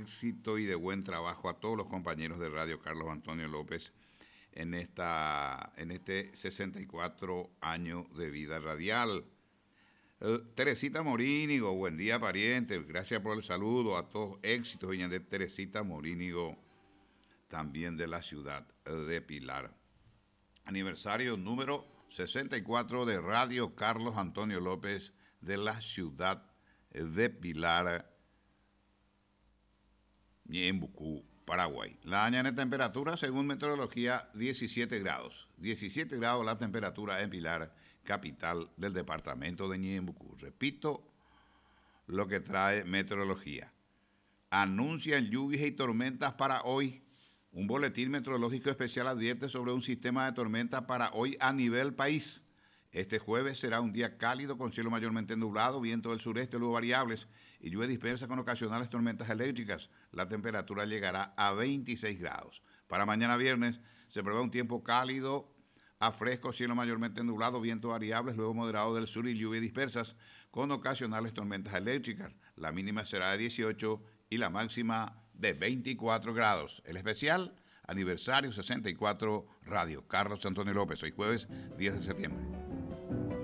éxito y de buen trabajo a todos los compañeros de Radio Carlos Antonio López en este 64 años de vida radial. Teresita Morínigo, buen día pariente, gracias por el saludo a todos, éxitos de Teresita Morínigo, también de la ciudad de Pilar. Aniversario número 64 de Radio Carlos Antonio López de la ciudad de Pilar, Ñembucú, Paraguay. La mañana de temperatura, según meteorología, 17 grados. 17 grados la temperatura en Pilar, capital del departamento de Ñembucú. Repito lo que trae meteorología. Anuncian lluvias y tormentas para hoy. Un boletín meteorológico especial advierte sobre un sistema de tormentas para hoy a nivel país. Este jueves será un día cálido con cielo mayormente nublado, viento del sureste, luego variables y lluvia dispersa con ocasionales tormentas eléctricas. La temperatura llegará a 26 grados. Para mañana viernes se prevé un tiempo cálido a fresco, cielo mayormente nublado, viento variables, luego moderado del sur y lluvia dispersas con ocasionales tormentas eléctricas. La mínima será de 18 y la máxima de 24 grados. El especial aniversario 64 Radio Carlos Antonio López, hoy jueves 10 de septiembre.